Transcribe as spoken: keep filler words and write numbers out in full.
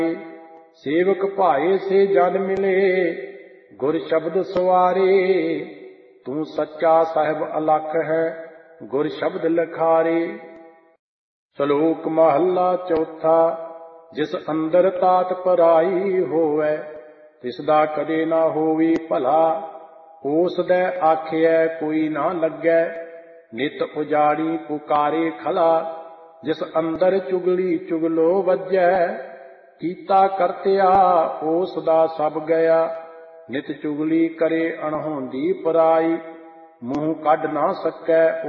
सेवक भाए से जन मिले, गुर शब्द सवारे। तू सच्चा साहिब अलख है, गुर शब्द लखारे। श्लोक महला चौथा। जिस अंदर तात पराई होवै, तिसदा कदे ना होवी भला। ਉਸ ਦੇ ਆਖਿਐ ਕੋਈ ਨਾ ਲੱਗੈ, ਨਿਤ ਉਜਾੜੀ ਪੁਕਾਰੇ ਖਲਾ। ਜਿਸ ਅੰਦਰ ਚੁਗਲੀ ਚੁਗਲੋ ਵੱਜੈ, ਕੀਤਾ ਕਰਤਿਆ ਉਸ ਦਾ ਸਭ ਗਿਆ। ਨਿਤ ਚੁਗਲੀ ਕਰੇ ਅਣਹੋਂਦੀ ਪਰਾਈ, ਮੂੰਹ ਕੱਢ ਨਾ ਸਕੈ